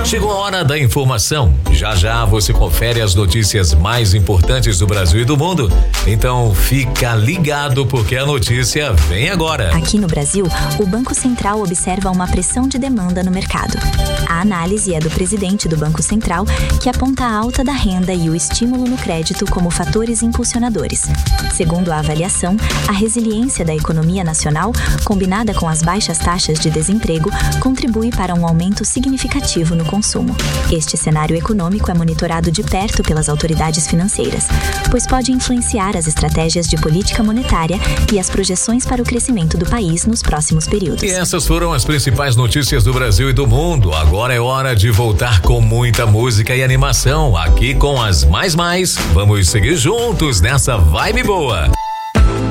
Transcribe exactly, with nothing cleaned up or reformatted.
Chegou a hora da informação. Já já você confere as notícias mais importantes do Brasil e do mundo. Então fica ligado porque a notícia vem agora. Aqui no Brasil, o Banco Central observa uma pressão de demanda no mercado. A análise é do presidente do Banco Central, que aponta a alta da renda e o estímulo no crédito como fatores impulsionadores. Segundo a avaliação, a resiliência da economia nacional, combinada com as baixas taxas de desemprego, contribui para um aumento significativo no consumo. Este cenário econômico é monitorado de perto pelas autoridades financeiras, pois pode influenciar as estratégias de política monetária e as projeções para o crescimento do país nos próximos períodos. E essas foram as principais notícias do Brasil e do mundo. Agora é hora de voltar com muita música e animação aqui com as Mais Mais. Vamos seguir juntos nessa vibe boa.